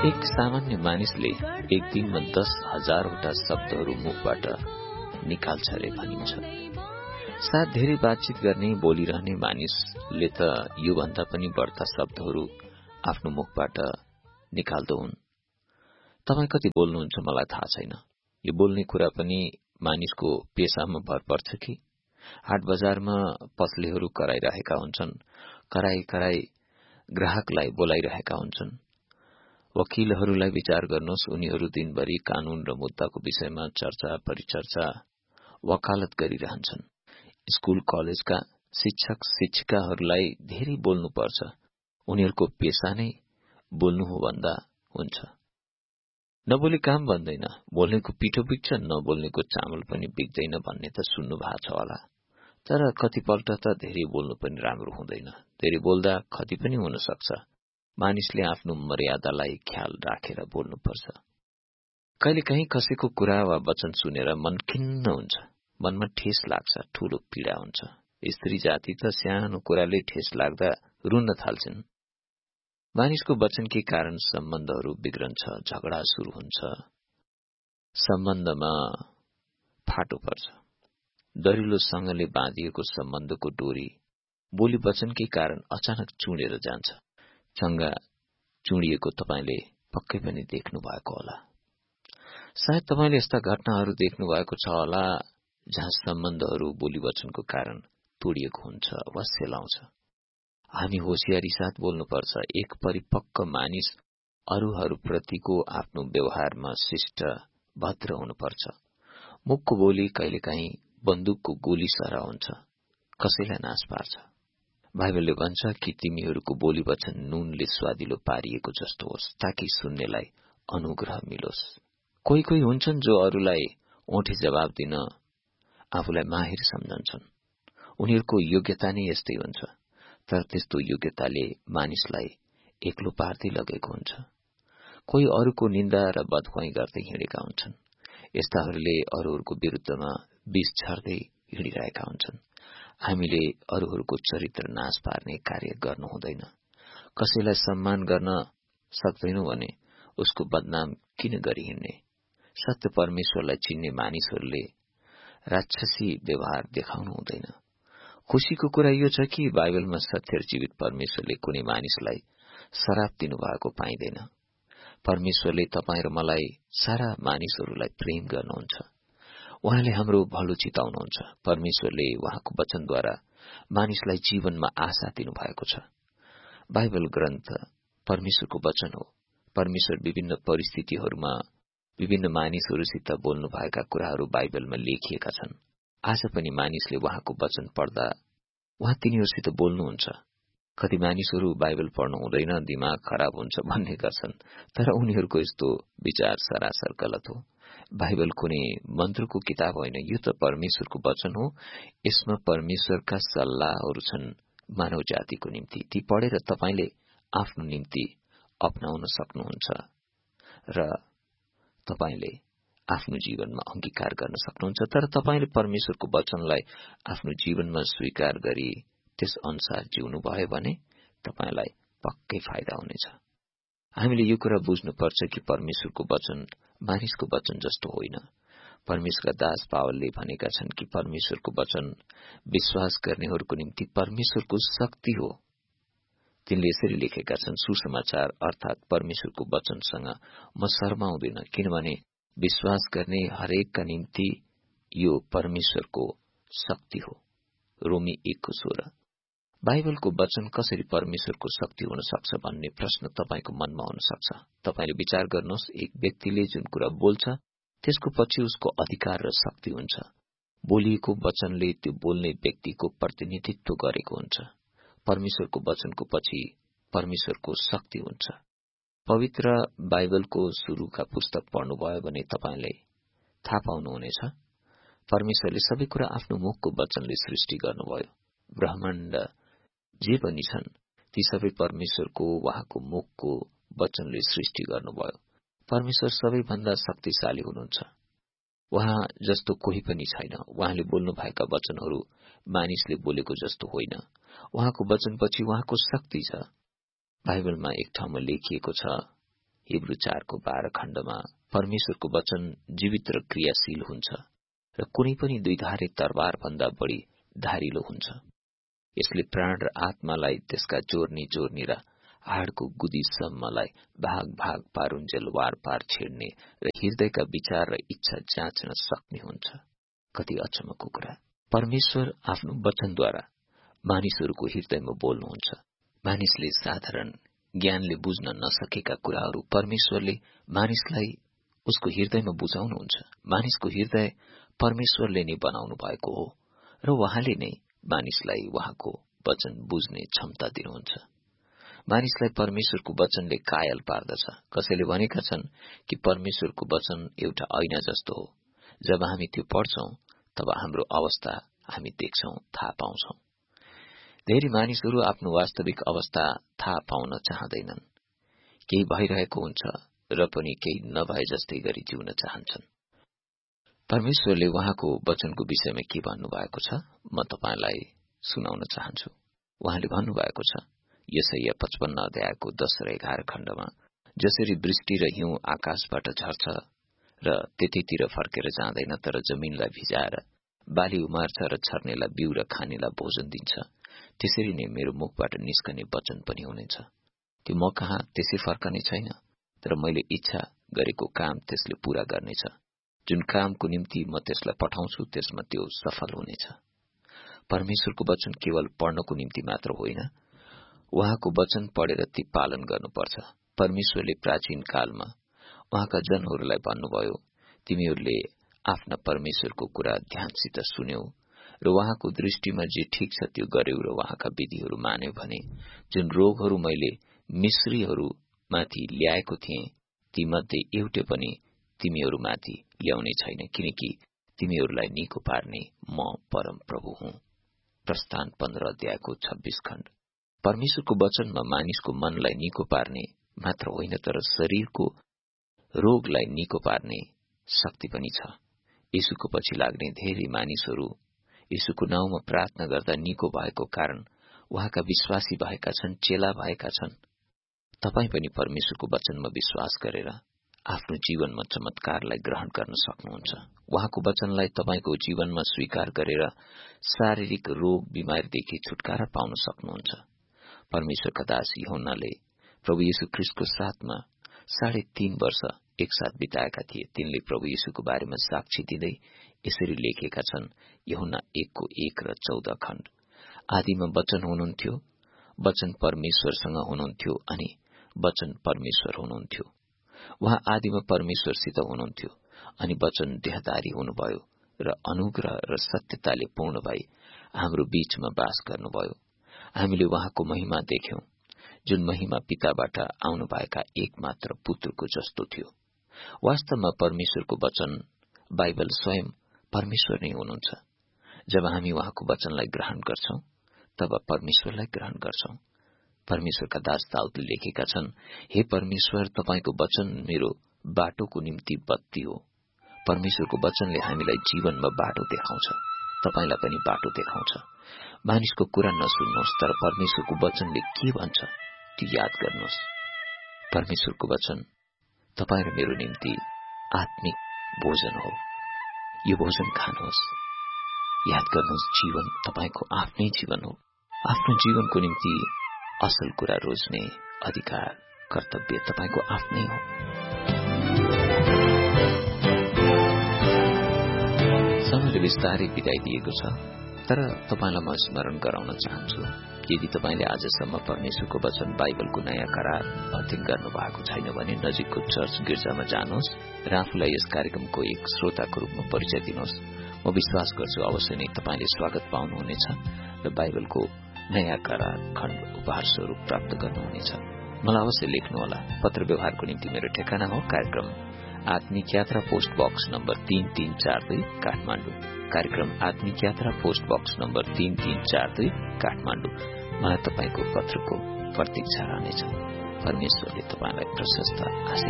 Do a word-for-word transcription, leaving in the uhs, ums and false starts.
एक सामान्य मानिसले एक दिनमा दस हजारवटा शब्दहरू मुखबाट निकाल्छ रे भनिन्छ। साथ धेरै बातचित गर्ने बोलिरहने मानिसले त यो भन्दा पनि बढ्ता शब्दहरू आफ्नो मुखबाट निकाल्दो हुन्। तपाईँ कति बोल्नुहुन्छ मलाई थाहा छैन। यो बोल्ने कुरा पनि मानिसको पेशामा भर पर्छ कि हाट बजारमा पसलेहरू कराइरहेका हुन्छन्, कराई कराई ग्राहकलाई बोलाइरहेका हुन्छन्। वकिलहरूलाई विचार गर्नुहोस्, उनीहरू दिनभरि कानून र मुद्दाको विषयमा चर्चा परिचर्चा वकालत गरिरहन्छन्। स्कूल कलेजका शिक्षक शिक्षिकाहरूलाई धेरै बोल्नुपर्छ। उनीहरूको पेशा नै बोल्नु हो भन्दा हुन्छ। नबोले काम बन्दैन, बोल्नेको पिठो बिग्छ, नबोल्नेको चामल पनि बिग्दैन भन्ने त सुन्नु भएको छ होला। तर कतिपल्ट त धेरै बोल्नु पनि राम्रो हुँदैन। धेरै बोल्दा खति पनि हुन सक्छ। मानिसले आफ्नो मर्यादालाई ख्याल राखेर बोल्नुपर्छ। कहिलेकाहीँ कसैको कुरा वा वचन सुनेर मन खिन्न हुन्छ, मनमा ठेस लाग्छ, ठूलो पीड़ा हुन्छ। स्त्री जाति त सानो कुराले ठेस लाग्दा रुन थाल्छन्। मानिसको वचनकै कारण सम्बन्धहरू बिग्रन्छ, झगडा सुरु हुन्छ, सम्बन्धमा फाटो पर्छ। दरिलोसँगले बाँधिएको सम्बन्धको डोरी बोली वचनकै कारण अचानक चुडेर जान्छ। चंगा चुडिएको तपाईले पक्कै पनि देख्नु भएको होला। सायद तपाईले यस्ता घटनाहरू देख्नु भएको छ होला जहाँ सम्बन्धहरू बोली वचनको कारण तोडिएको हुन्छ वा सेलाउँछ। हामी होशियारी साथ बोल्नुपर्छ। एक परिपक्व मानिस अरूहरूप्रतिको आफ्नो व्यवहारमा शिष्ट भद्र हुनुपर्छ। मुखको बोली कहिलेकाहीँ बन्दुकको गोली सरह हुन्छ, कसैलाई नाश पार्छ। बाइबलले भन्छ कि तिमीहरूको बोली वचन नुनले स्वादिलो पारिएको जस्तो होस्, ताकि सुन्नेलाई अनुग्रह मिलोस्। कोही कोही हुन्छन् जो अरूलाई ओठे जवाब दिन आफूलाई माहिर सम्झन्छन्। उनीहरूको योग्यता नै यस्तै हुन्छ, तर त्यस्तो योग्यताले मानिसलाई एक्लो पार्दै लगेको हुन्छ। कोही अरूको निन्दा र बदख्वाई गर्दै हिँडेका हुन्छन्। यस्ताहरूले अरूहरूको विरुद्धमा विष छर्दै हिँडिरहेका हुन्छन्। हामीले अरूहरूको चरित्र नाश पार्ने कार्य गर्नु हुँदैन। कसैलाई सम्मान गर्न सक्दैनौ भने उसको बदनाम किन गरी हिँड्ने? सत्य परमेश्वरलाई चिन्ने मानिसहरूले राक्षसी व्यवहार देखाउनु हुँदैन। खुशीको कुरा यो छ कि बाइबलमा सत्य र जीवित परमेश्वरले कुनै मानिसलाई श्राप दिनुभएको पाइँदैन। परमेश्वरले तपाईँ र मलाई सारा मानिसहरूलाई प्रेम गर्नुहुन्छ। उहाँले हाम्रो भलो चिताउनुहुन्छ। परमेश्वरले उहाँको वचनद्वारा मानिसलाई जीवनमा आशा दिनुभएको छ। बाइबल ग्रन्थ परमेश्वरको वचन हो। परमेश्वर विभिन्न परिस्थितिहरूमा विभिन्न मानिसहरूसित बोल्नुभएका कुराहरू बाइबलमा लेखिएका छन्। आज पनि मानिसले उहाँको वचन पढ्दा उहाँ तिनीहरूसित बोल्नुहुन्छ। कति मानिसहरू बाइबल पढ्नु हुँदैन, दिमाग खराब हुन्छ भन्ने गर्छन्, तर उनीहरूको यस्तो विचार सरासर गलत हो। बाइबल कुनै मन्त्रको किताब होइन, यो त परमेश्वरको वचन हो। यसमा परमेश्वरका सल्लाहहरू छन् मानव जातिको निम्ति। ती पढेर तपाईले आफ्नो निम्ति अपनाउन सक्नुहुन्छ र तपाईले आफ्नो जीवनमा अंगीकार गर्न सक्नुहुन्छ। तर तपाईले परमेश्वरको वचनलाई आफ्नो जीवनमा स्वीकार गरी त्यस अनुसार जिउनु भयो भने तपाईलाई पक्कै फाइदा हुनेछ। हामीले यो कुरा बुझ्नुपर्छ कि परमेश्वरको वचन मानिसको वचन जस्तो होइन। परमेश्वरका दास पावलले भनेका छन् कि परमेश्वरको वचन विश्वास गर्नेहरूको निम्ति परमेश्वरको शक्ति हो। तिनले यसरी लेखेका छन्, सुसमाचार अर्थात परमेश्वरको वचनसँग म शर्माउँदिन, किनभने विश्वास गर्ने हरेकका निम्ति यो परमेश्वरको शक्ति हो। रोमी एकको सोह्र। बाइबलको वचन कसरी परमेश्वरको शक्ति हुन सक्छ भन्ने प्रश्न तपाईको मनमा हुन सक्छ। तपाईले विचार गर्नुहोस्, एक व्यक्तिले जुन कुरा बोल्छ त्यसको पछि उसको अधिकार र शक्ति हुन्छ। बोलिएको वचनले त्यो बोल्ने व्यक्तिको प्रतिनिधित्व गरेको हुन्छ। परमेश्वरको वचनको पछि परमेश्वरको शक्ति हुन्छ। पवित्र बाइबलको सुरुका पुस्तक पढ्नुभयो भने तपाईले थाहा पाउनुहुनेछ, परमेश्वरले सबै कुरा आफ्नो मुखको वचनले सृष्टि गर्नुभयो। ब्रह्माण्ड जे पनि छन् ती सबै परमेश्वरको उहाँको मुखको वचनले सृष्टि गर्नुभयो। परमेश्वर सबैभन्दा शक्तिशाली हुनुहुन्छ। उहाँ जस्तो कोही पनि छैन। उहाँले बोल्नुभएका वचनहरू मानिसले बोलेको जस्तो होइन। उहाँको वचनपछि उहाँको शक्ति छ। बाइबलमा एक ठाउँमा लेखिएको छ, हिब्रू चारको बाह्र खण्डमा परमेश्वरको वचन जीवित र क्रियाशील हुन्छ र कुनै पनि दुईधारे तरबार भन्दा बढी धारिलो हुन्छ। यसले प्राण र आत्मालाई त्यसका जोर्नी जोर्नी र हाडको गुदीसम्मलाई भाग भाग पारुन्जेल वार पार छेड्ने र हृदयका विचार र इच्छा जाँच्न सक्ने हुन्छ। कति अचम्मको कुरा! परमेश्वर आफ्नो वचनद्वारा मानिसहरूको हृदयमा बोल्नुहुन्छ। मानिसले साधारण ज्ञानले बुझ्न नसकेका कुराहरू परमेश्वरले मानिसलाई उसको हृदयमा बुझाउनुहुन्छ। मानिसको हृदय परमेश्वरले नै बनाउनु भएको हो र उहाँले नै मानिसलाई उहाँको वचन बुझ्ने क्षमता दिनुहुन्छ। मानिसलाई परमेश्वरको वचनले कायल पार्दछ। कसैले भनेका छन् कि परमेश्वरको वचन एउटा ऐना जस्तो हो। जब हामी त्यो पढ्छौं तब हाम्रो अवस्था हामी देख्छौं, थाहा पाउँछौं। धेरै मानिसहरू आफ्नो वास्तविक अवस्था थाहा पाउन चाहँदैनन्। केही भइरहेको हुन्छ र पनि केही नभए जस्तै गरी जिउन चाहन्छन्। परमेश्वरले उहाँको वचनको विषयमा के भन्नुभएको छ म तपाईलाई सुनाउन चाहन्छु। उहाँले भन्नुभएको छ यसैया पचपन्न अध्यायको दश र एघार खण्डमा, जसरी वृष्टि र हिउँ आकाशबाट झर्छ र त्यतितिर फर्केर जाँदैन तर जमिनलाई भिजाएर बाली उमार्छ र छर्नेलाई बिउ र खानेलाई भोजन दिन्छ, त्यसरी नै मेरो मुखबाट निस्कने वचन पनि हुनेछ। त्यो म कहाँ त्यसै फर्कने छैन, तर मैले इच्छा गरेको काम त्यसले पूरा गर्नेछ। जुन कामको निम्ति म त्यसलाई पठाउँछु त्यसमा त्यो सफल हुनेछ। परमेश्वरको वचन केवल पढ्नको निम्ति मात्र होइन, उहाँको वचन पढेर ती पालन गर्नुपर्छ। परमेश्वरले प्राचीन कालमा उहाँका जनहरूलाई भन्नुभयो, तिमीहरूले आफ्ना परमेश्वरको कुरा ध्यानसित सुन्यौ र उहाँको दृष्टिमा जे ठिक छ त्यो गर्यौ र उहाँका विधिहरू मान्यौ भने जुन रोगहरू मैले मिस्रीहरूमाथि ल्याएको थिएँ तीमध्ये एउटै पनि तिमीहरूमाथि ल्याउने छैन, किनकि तिमीहरूलाई निको पार्ने म परम प्रभु हुँ। प्रस्थान पन्ध्र अध्यायको छब्बीस खण्ड। परमेश्वरको वचनमा मानिसको मनलाई निको पार्ने मात्र होइन, तर शरीरको रोगलाई निको पार्ने शक्ति पनि छ। यीशुको पछि लाग्ने धेरै मानिसहरू यीशुको नाउँमा प्रार्थना गर्दा निको भएको कारण उहाँका विश्वासी भएका छन्, चेला भएका छन्। तपाई पनि परमेश्वरको वचनमा विश्वास गरेर आफ्नो जीवनमा चमत्कारलाई ग्रहण गर्न सक्नुहुन्छ। उहाँको वचनलाई तपाईको जीवनमा स्वीकार गरेर शारीरिक रोग बिमारीदेखि छुटकारा पाउन सक्नुहुन्छ। परमेश्वरका दास यूहन्नाले प्रभु यीशु ख्रीष्टको साथमा साढे तीन वर्ष एकसाथ बिताएका थिए। तिनले प्रभु यीशुको बारेमा साक्षी दिँदै यसरी लेखेका छन्, यूहन्ना एकको एक र चौध खण्ड। आदिमा वचन हुनुहुन्थ्यो, वचन परमेश्वरसँग हुनुहुन्थ्यो अनि वचन परमेश्वर हुनुहुन्थ्यो। उहाँ आदिमा परमेश्वरसित हुनुहुन्थ्यो अनि वचन देहधारी हुनुभयो र अनुग्रह र सत्यताले पूर्ण भई हाम्रो बीचमा वास गर्नुभयो। हामीले उहाँको महिमा देख्यौं, जुन महिमा पिताबाट आउनुभएका एकमात्र पुत्रको जस्तो थियो। वास्तवमा परमेश्वरको वचन बाइबल स्वयं परमेश्वर नै हुनुहुन्छ। जब हामी उहाँको वचनलाई ग्रहण गर्छौं तब परमेश्वरलाई ग्रहण गर्छौं। परमेश्वरका दास दाउदले लेखेका छन्, हे परमेश्वर, तपाईको वचन मेरो बाटोको निम्ति बत्ती हो। परमेश्वरको वचनले हामीलाई जीवनमा बाटो देखाउँछ, तपाईलाई पनि बाटो देखाउँछ। मानिसको कुरा नसुन्नुहोस्, तर परमेश्वरको वचनले के भन्छ त्यो याद गर्नुहोस्। परमेश्वरको वचन तपाईँ र मेरो निम्ति आत्मिक भोजन हो। यो भोजन खानुहोस्, याद गर्नुहोस्, जीवन तपाईको आफ्नै जीवन हो। आफ्नो जीवनको निम्ति असल कुरा रोज्ने अधिकार, कर्तव्य तपाईको आफ्नै हो। समयले बिस्तारै बिदाई दिएको छ, तर तपाईलाई म स्मरण गराउन चाहन्छु, यदि तपाईले आजसम्म परमेश्वरको वचन बाइबलको नयाँ करार अध्ययन गर्नु भएको छैन भने नजिकको चर्च गिर्जामा जानुहोस् र आफूलाई यस कार्यक्रमको एक श्रोताको रूपमा परिचय दिनुहोस्। म विश्वास गर्छु अवश्य नै तपाईले स्वागत पाउनुहुनेछ र बाइबलको नयाँ करार खण्ड उपहार स्वरूप प्राप्त गर्नुहुनेछ। मलाई अवश्य लेख्नुहोला। पत्र व्यवहारको निम्ति मेरो ठेगाना हो कार्यक्रम आत्मिक यात्रा, पोस्ट बक्स नम्बर तीन तीन चार दुई, काठमाडौँ। कार्यक्रम आत्मिक यात्रा, पोस्ट बक्स नम्बर तीन तीन चार दुई, काठमाडौँ। मलाई तपाईको पत्रको प्रतीक्षा रहनेछ। परमेश्वरले तपाईलाई प्रशस्त आशीर्वाद